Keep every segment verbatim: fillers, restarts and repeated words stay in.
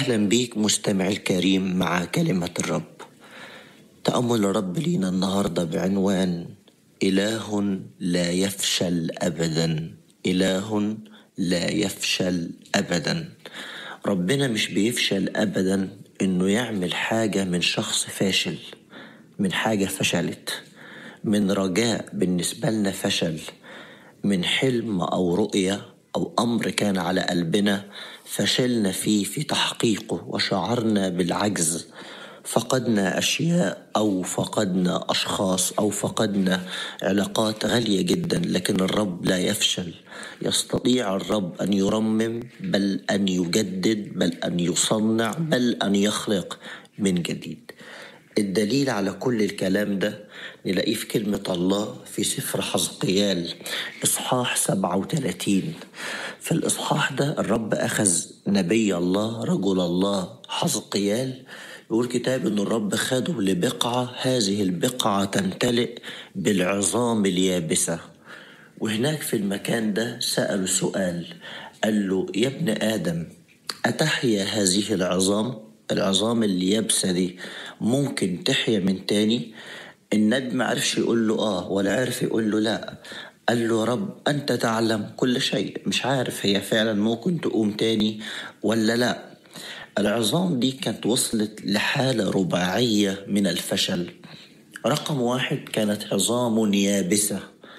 أهلا بيك مستمع الكريم مع كلمة الرب. تأمل الرب لينا النهاردة بعنوان إله لا يفشل أبدا. إله لا يفشل أبدا. ربنا مش بيفشل أبدا إنه يعمل حاجة من شخص فاشل، من حاجة فشلت، من رجاء بالنسبة لنا فشل، من حلم أو رؤية أو أمر كان على قلبنا فشلنا فيه في تحقيقه وشعرنا بالعجز، فقدنا أشياء أو فقدنا أشخاص أو فقدنا علاقات غالية جدا، لكن الرب لا يفشل. يستطيع الرب أن يرمم، بل أن يجدد، بل أن يصنع، بل أن يخلق من جديد. الدليل على كل الكلام ده نلاقيه في كلمة الله في سفر حزقيال إصحاح سبعة وثلاثين. في الإصحاح ده الرب أخذ نبي الله رجل الله حزقيال، يقول كتاب إن الرب خده لبقعة، هذه البقعة تمتلئ بالعظام اليابسة. وهناك في المكان ده سأله سؤال، قال له يا ابن آدم أتحيا هذه العظام؟ العظام اليابسة دي ممكن تحيا من تاني؟ النبي ما عرفش يقول له آه ولا عرف يقول له لا. قال له رب أنت تعلم كل شيء، مش عارف هي فعلا ممكن تقوم تاني ولا لا. العظام دي كانت وصلت لحالة رباعية من الفشل. رقم واحد كانت عظام يابسة،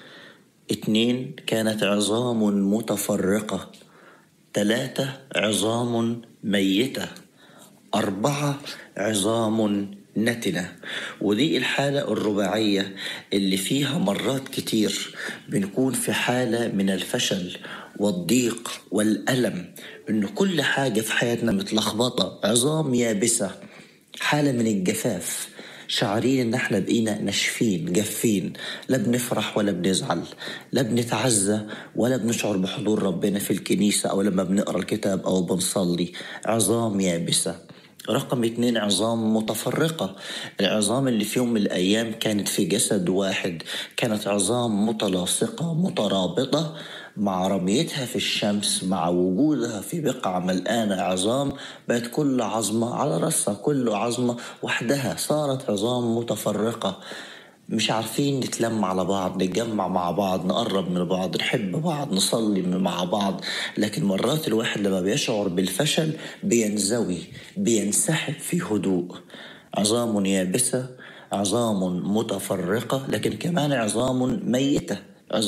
اتنين كانت عظام متفرقة، ثلاثة عظام ميتة، أربعة عظام نتنة. ودي الحالة الرباعية اللي فيها مرات كتير بنكون في حالة من الفشل والضيق والألم، إنه كل حاجة في حياتنا متلخبطة. عظام يابسة، حالة من الجفاف، شعرين ان احنا بقينا ناشفين جافين، لا بنفرح ولا بنزعل، لا بنتعزى ولا بنشعر بحضور ربنا في الكنيسة او لما بنقرأ الكتاب او بنصلي. عظام يابسة. رقم اتنين عظام متفرقة، العظام اللي في يوم من الأيام كانت في جسد واحد، كانت عظام متلاصقة مترابطة، مع رميتها في الشمس، مع وجودها في بقعة ملقانة عظام، بقت كل عظمة على رأسها، كل عظمة وحدها صارت عظام متفرقة. مش عارفين نتلم على بعض، نتجمع مع بعض، نقرب من بعض، نحب بعض، نصلي مع بعض. لكن مرات الواحد لما بيشعر بالفشل بينزوي، بينسحب في هدوء. عظام يابسة، عظام متفرقة، لكن كمان عظام ميتة.